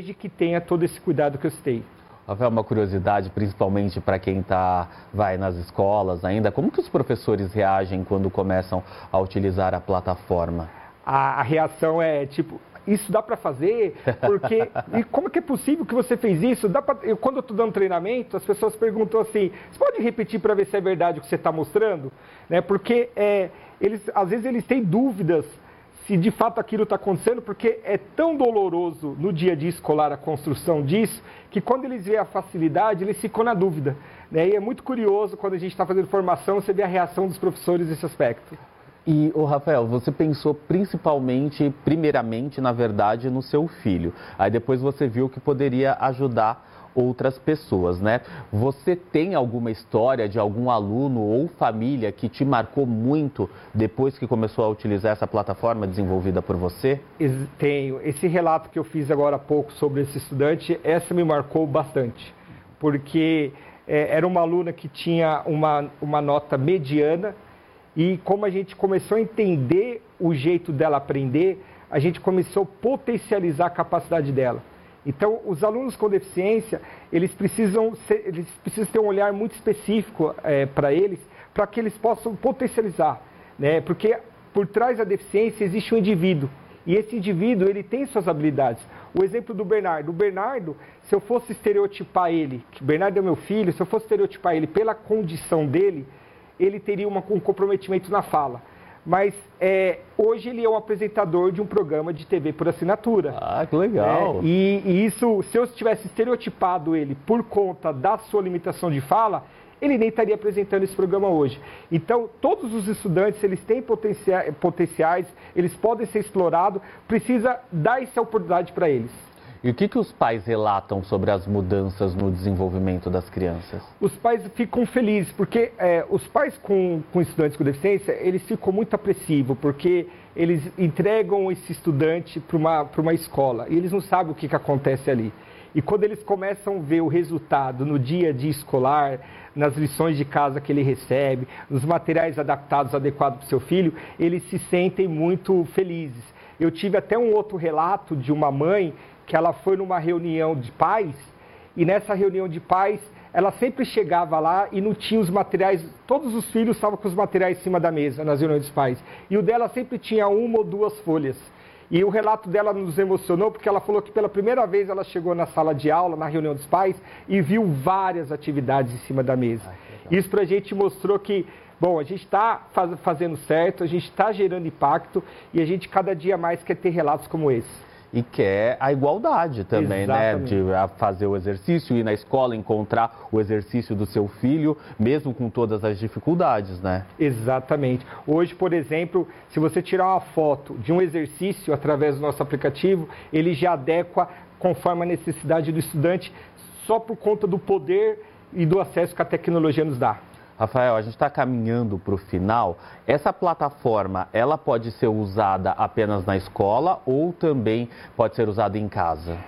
desde que tenha todo esse cuidado que eu citei. Rafael, uma curiosidade, principalmente para quem vai nas escolas ainda, como que os professores reagem quando começam a utilizar a plataforma? A reação é tipo, isso dá para fazer? Porque, e como que é possível que você fez isso? Quando eu estou dando treinamento, as pessoas perguntam assim, você pode repetir para ver se é verdade o que você está mostrando? Né? Porque às vezes eles têm dúvidas se de fato aquilo está acontecendo, porque é tão doloroso no dia a dia escolar a construção disso, que quando eles veem a facilidade, eles ficam na dúvida. Né? E é muito curioso, quando a gente está fazendo formação, você vê a reação dos professores nesse aspecto. E, Rafael, você pensou primeiramente, na verdade, no seu filho. Aí depois você viu que poderia ajudar outras pessoas, né? Você tem alguma história de algum aluno ou família que te marcou muito depois que começou a utilizar essa plataforma desenvolvida por você? Tenho. Esse relato que eu fiz agora há pouco sobre esse estudante, essa me marcou bastante. Porque era uma aluna que tinha uma nota mediana e como a gente começou a entender o jeito dela aprender, a gente começou a potencializar a capacidade dela. Então, os alunos com deficiência, eles precisam ter um olhar muito específico para eles, para que eles possam potencializar, né? Porque por trás da deficiência existe um indivíduo, e esse indivíduo, ele tem suas habilidades. O exemplo do Bernardo. O Bernardo, se eu fosse estereotipar ele, que o Bernardo é meu filho, se eu fosse estereotipar ele pela condição dele, ele teria um comprometimento na fala. Mas hoje ele é um apresentador de um programa de TV por assinatura. Ah, que legal! E isso, se eu tivesse estereotipado ele por conta da sua limitação de fala, ele nem estaria apresentando esse programa hoje. Então, todos os estudantes, eles têm potenciais, eles podem ser explorados, precisa dar essa oportunidade para eles. E o que os pais relatam sobre as mudanças no desenvolvimento das crianças? Os pais ficam felizes, porque os pais com estudantes com deficiência, eles ficam muito apreensivos, porque eles entregam esse estudante para uma escola e eles não sabem o que acontece ali. E quando eles começam a ver o resultado no dia a dia escolar, nas lições de casa que ele recebe, nos materiais adaptados, adequados para o seu filho, eles se sentem muito felizes. Eu tive até um outro relato de uma mãe que ela foi numa reunião de pais, e nessa reunião de pais, ela sempre chegava lá e não tinha os materiais, todos os filhos estavam com os materiais em cima da mesa, nas reuniões dos pais, e o dela sempre tinha uma ou duas folhas. E o relato dela nos emocionou, porque ela falou que pela primeira vez ela chegou na sala de aula, na reunião dos pais, e viu várias atividades em cima da mesa. Isso pra gente mostrou que, bom, a gente está fazendo certo, a gente está gerando impacto, e a gente cada dia mais quer ter relatos como esse. E quer a igualdade também, exatamente, né? De fazer o exercício, ir na escola, encontrar o exercício do seu filho, mesmo com todas as dificuldades, né? Exatamente. Hoje, por exemplo, se você tirar uma foto de um exercício através do nosso aplicativo, ele já adequa conforme a necessidade do estudante, só por conta do poder e do acesso que a tecnologia nos dá. Rafael, a gente está caminhando para o final. Essa plataforma, ela pode ser usada apenas na escola ou também pode ser usada em casa?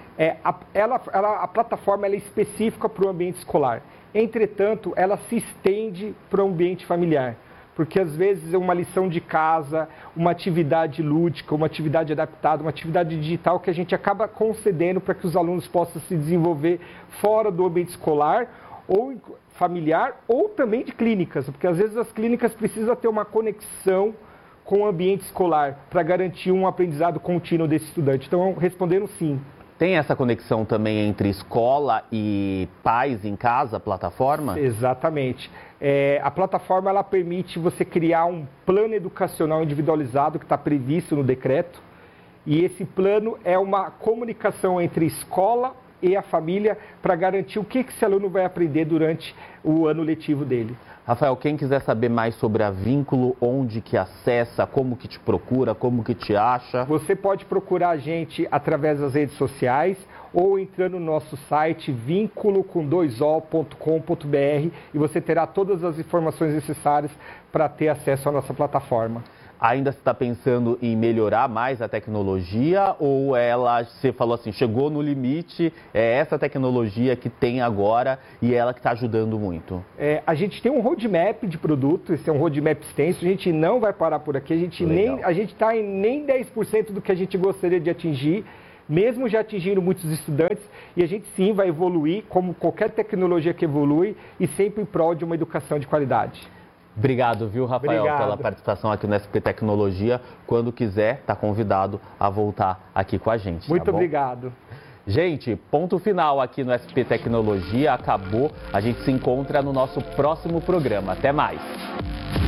A plataforma é específica para o ambiente escolar. Entretanto, ela se estende para o ambiente familiar. Porque às vezes é uma lição de casa, uma atividade lúdica, uma atividade adaptada, uma atividade digital que a gente acaba concedendo para que os alunos possam se desenvolver fora do ambiente escolar ou familiar, ou também de clínicas, porque às vezes as clínicas precisam ter uma conexão com o ambiente escolar para garantir um aprendizado contínuo desse estudante. Então, respondendo sim. Tem essa conexão também entre escola e pais em casa, a plataforma? Exatamente. A plataforma ela permite você criar um plano educacional individualizado que está previsto no decreto, e esse plano é uma comunicação entre escola e a família para garantir o que esse aluno vai aprender durante o ano letivo dele. Rafael, quem quiser saber mais sobre a Vínculo, onde que acessa, como que te procura, como que te acha? Você pode procurar a gente através das redes sociais ou entrando no nosso site vinculo.com.br e você terá todas as informações necessárias para ter acesso à nossa plataforma. Ainda está pensando em melhorar mais a tecnologia ou você falou assim, chegou no limite, é essa tecnologia que tem agora e ela que está ajudando muito? A gente tem um roadmap de produto, esse é um roadmap extenso, a gente não vai parar por aqui, a gente está em nem 10% do que a gente gostaria de atingir, mesmo já atingindo muitos estudantes, e a gente sim vai evoluir, como qualquer tecnologia que evolui, e sempre em prol de uma educação de qualidade. Obrigado, viu, Rafael, pela participação aqui no SP Tecnologia. Quando quiser, está convidado a voltar aqui com a gente. Muito obrigado. Gente, ponto final aqui no SP Tecnologia. Acabou. A gente se encontra no nosso próximo programa. Até mais.